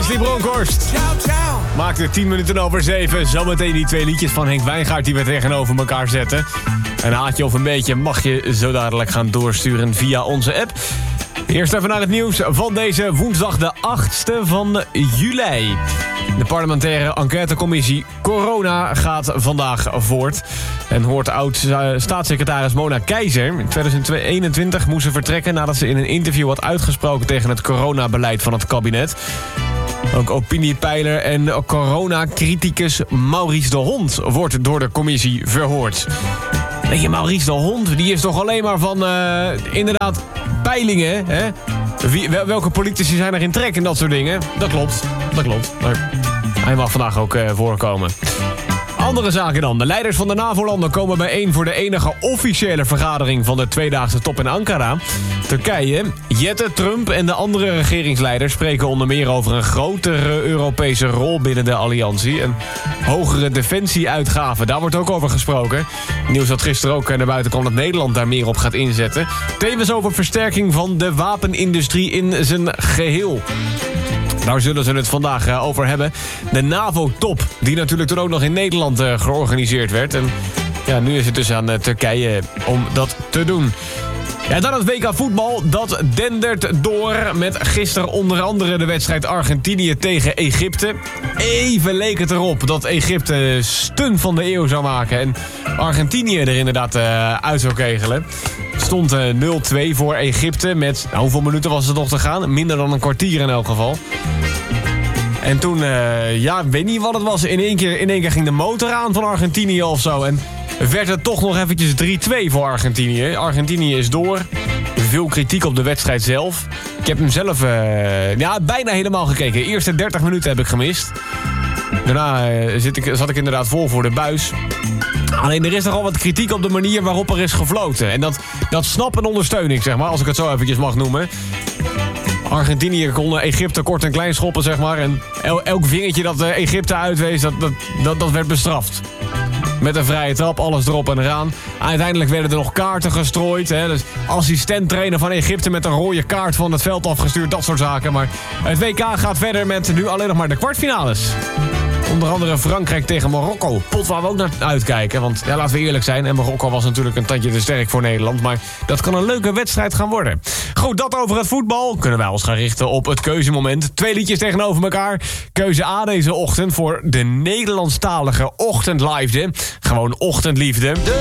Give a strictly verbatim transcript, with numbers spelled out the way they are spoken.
Wesley Bronkhorst. Maakte tien minuten over zeven. Zometeen die twee liedjes van Henk Wijngaard die we tegenover elkaar zetten. Een haatje of een beetje mag je zo dadelijk gaan doorsturen via onze app. Eerst even naar het nieuws van deze woensdag de achtste van juli. De parlementaire enquêtecommissie Corona gaat vandaag voort. En hoort oud-staatssecretaris Mona Keizer. In tweeduizend eenentwintig moest ze vertrekken nadat ze in een interview had uitgesproken tegen het coronabeleid van het kabinet. Ook opiniepeiler en coronacriticus Maurice de Hond wordt door de commissie verhoord. Weet je, Maurice de Hond, die is toch alleen maar van, uh, inderdaad, peilingen, hè? Wie, wel, welke politici zijn er in trek en dat soort dingen? Dat klopt, dat klopt. Maar hij mag vandaag ook uh, voorkomen. Andere zaken dan. De leiders van de NAVO-landen komen bijeen voor de enige officiële vergadering van de tweedaagse top in Ankara. Turkije, Jette, Trump en de andere regeringsleiders spreken onder meer over een grotere Europese rol binnen de alliantie. En hogere defensieuitgaven, daar wordt ook over gesproken. Nieuws dat gisteren ook naar buiten kwam dat Nederland daar meer op gaat inzetten. Tevens over versterking van de wapenindustrie in zijn geheel. Daar zullen ze het vandaag uh, over hebben. De NAVO-top, die natuurlijk toen ook nog in Nederland uh, georganiseerd werd. En ja, nu is het dus aan uh, Turkije om dat te doen. Ja, dan het W K voetbal. Dat dendert door met gisteren onder andere de wedstrijd Argentinië tegen Egypte. Even leek het erop dat Egypte stunt van de eeuw zou maken. En Argentinië er inderdaad uh, uit zou kegelen. Stond uh, nul twee voor Egypte met, nou, hoeveel minuten was het nog te gaan? Minder dan een kwartier in elk geval. En toen, uh, ja, weet niet wat het was. In één keer, in één keer ging de motor aan van Argentinië of zo. En werd het toch nog eventjes drie twee voor Argentinië. Argentinië is door. Veel kritiek op de wedstrijd zelf. Ik heb hem zelf uh, ja, bijna helemaal gekeken. De eerste dertig minuten heb ik gemist. Daarna uh, zit ik, zat ik inderdaad vol voor de buis. Alleen er is nogal wat kritiek op de manier waarop er is gefloten. En dat, dat snap en ondersteun ik, zeg maar, als ik het zo eventjes mag noemen. Argentinië kon Egypte kort en klein schoppen, zeg maar. En el, elk vingertje dat Egypte uitwees, dat, dat, dat, dat werd bestraft. Met een vrije trap, alles erop en eraan. Uiteindelijk werden er nog kaarten gestrooid. Hè? Dus assistent-trainer van Egypte met een rode kaart van het veld afgestuurd. Dat soort zaken. Maar het W K gaat verder met nu alleen nog maar de kwartfinales. Onder andere Frankrijk tegen Marokko. Pot waar we ook naar uitkijken. Want ja, laten we eerlijk zijn. En Marokko was natuurlijk een tandje te sterk voor Nederland. Maar dat kan een leuke wedstrijd gaan worden. Goed, dat over het voetbal. Kunnen wij ons gaan richten op het keuzemoment. Twee liedjes tegenover elkaar. Keuze A deze ochtend voor de Nederlandstalige ochtendliefde. Gewoon ochtendliefde.